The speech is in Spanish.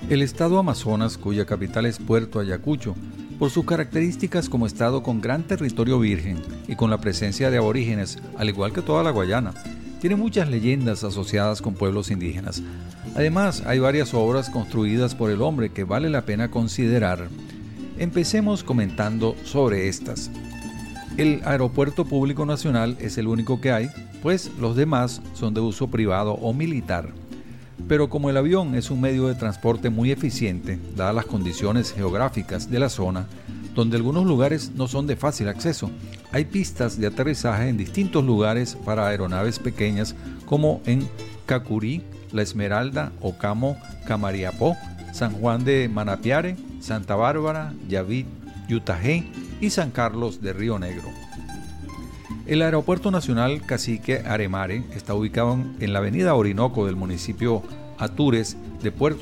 El estado Amazonas, cuya capital es Puerto Ayacucho, por sus características como estado con gran territorio virgen y con la presencia de aborígenes, al igual que toda la Guayana, tiene muchas leyendas asociadas con pueblos indígenas. Además, hay varias obras construidas por el hombre que vale la pena considerar. Empecemos comentando sobre estas. El Aeropuerto Público Nacional es el único que hay, pues los demás son de uso privado o militar. Pero como el avión es un medio de transporte muy eficiente, dadas las condiciones geográficas de la zona, donde algunos lugares no son de fácil acceso, hay pistas de aterrizaje en distintos lugares para aeronaves pequeñas como en Cacurí, La Esmeralda, Ocamo, Camariapó, San Juan de Manapiare, Santa Bárbara, Yaví, Yutajé y San Carlos de Río Negro. El Aeropuerto Nacional Cacique Aremare está ubicado en la avenida Orinoco del municipio Atures de Puerto